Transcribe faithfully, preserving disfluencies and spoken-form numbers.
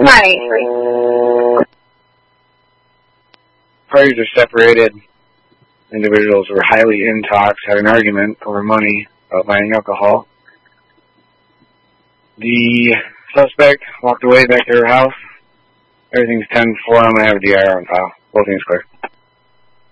Right. Parties are separated. Individuals were highly in talks, had an argument over money about buying alcohol. The suspect walked away back to her house. Everything's ten four. I'm going to have a D I R on file. Both things clear.